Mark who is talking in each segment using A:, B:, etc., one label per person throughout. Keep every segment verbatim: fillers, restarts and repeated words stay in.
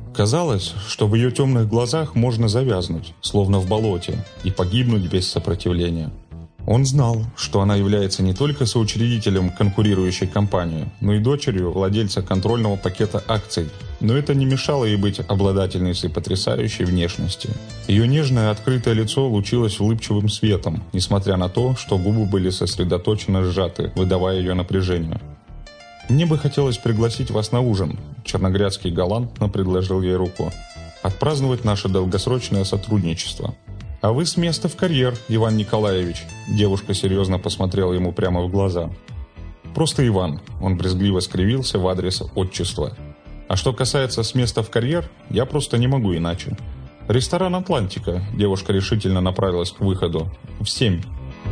A: Казалось, что в ее темных глазах можно завязнуть, словно в болоте, и погибнуть без сопротивления. Он знал, что она является не только соучредителем конкурирующей компании, но и дочерью владельца контрольного пакета акций. Но это не мешало ей быть обладательницей потрясающей внешности. Ее нежное открытое лицо лучилось улыбчивым светом, несмотря на то, что губы были сосредоточенно сжаты, выдавая ее напряжение. «Мне бы хотелось пригласить вас на ужин», — Черногрядский галантно предложил ей руку. «Отпраздновать наше долгосрочное сотрудничество». «А вы с места в карьер, Иван Николаевич», — девушка серьезно посмотрела ему прямо в глаза. «Просто Иван», — он брезгливо скривился в адрес отчества. «А что касается с места в карьер, я просто не могу иначе». «Ресторан «Атлантика», — девушка решительно направилась к выходу. «В семь».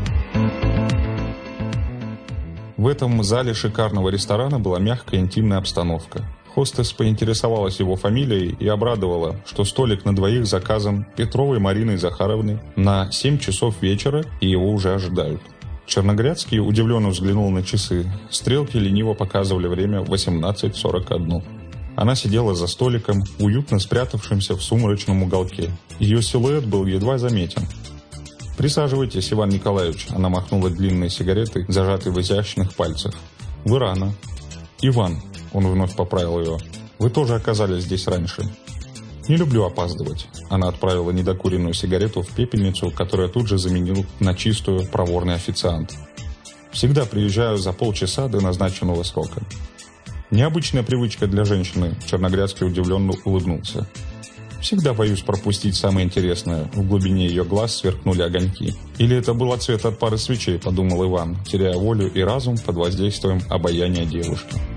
A: В этом зале шикарного ресторана была мягкая интимная обстановка. Хостес поинтересовалась его фамилией и обрадовала, что столик на двоих заказан Петровой Мариной Захаровной на семь часов вечера, и его уже ожидают. Черногрядский удивленно взглянул на часы. Стрелки лениво показывали время восемнадцать сорок один. Она сидела за столиком, уютно спрятавшимся в сумрачном уголке. Ее силуэт был едва заметен. «Присаживайтесь, Иван Николаевич», — она махнула длинной сигаретой, зажатой в изящных пальцах. «Вы рано». «Иван», — он вновь поправил ее, — «вы тоже оказались здесь раньше». «Не люблю опаздывать». Она отправила недокуренную сигарету в пепельницу, которую тут же заменил на чистую проворный официант. «Всегда приезжаю за полчаса до назначенного срока». «Необычная привычка для женщины», — Черногрядский удивленно улыбнулся. «Всегда боюсь пропустить самое интересное». В глубине ее глаз сверкнули огоньки. «Или это был отсвет от пары свечей», — подумал Иван, теряя волю и разум под воздействием обаяния девушки.